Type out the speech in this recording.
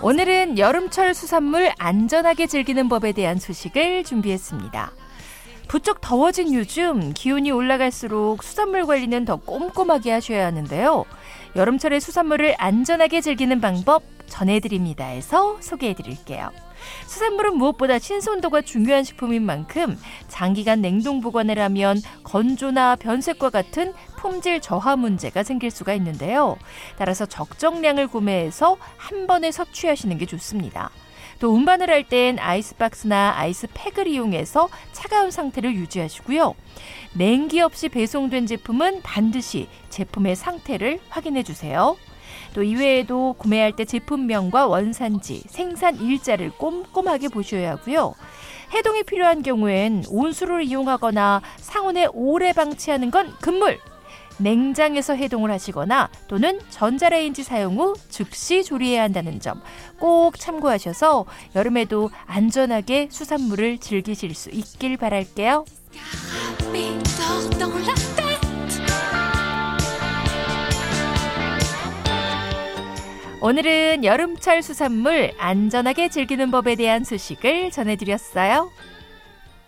오늘은 여름철 수산물 안전하게 즐기는 법에 대한 소식을 준비했습니다. 부쩍 더워진 요즘 기온이 올라갈수록 수산물 관리는 더 꼼꼼하게 하셔야 하는데요. 여름철에 수산물을 안전하게 즐기는 방법 전해드립니다 해서 소개해드릴게요. 수산물은 무엇보다 신선도가 중요한 식품인 만큼 장기간 냉동 보관을 하면 건조나 변색과 같은 품질 저하 문제가 생길 수가 있는데요. 따라서 적정량을 구매해서 한 번에 섭취하시는 게 좋습니다. 또 운반을 할 땐 아이스박스나 아이스팩을 이용해서 차가운 상태를 유지하시고요. 냉기 없이 배송된 제품은 반드시 제품의 상태를 확인해 주세요. 또 이외에도 구매할 때 제품명과 원산지, 생산 일자를 꼼꼼하게 보셔야 하고요. 해동이 필요한 경우엔 온수를 이용하거나 상온에 오래 방치하는 건 금물! 냉장에서 해동을 하시거나 또는 전자레인지 사용 후 즉시 조리해야 한다는 점 꼭 참고하셔서 여름에도 안전하게 수산물을 즐기실 수 있길 바랄게요. 오늘은 여름철 수산물 안전하게 즐기는 법에 대한 소식을 전해드렸어요.